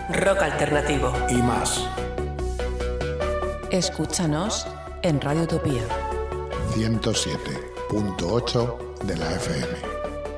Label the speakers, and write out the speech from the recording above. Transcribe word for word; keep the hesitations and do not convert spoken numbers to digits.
Speaker 1: rock alternativo
Speaker 2: y más.
Speaker 3: Escúchanos en Radio Utopía
Speaker 2: ciento siete punto ocho de la F M.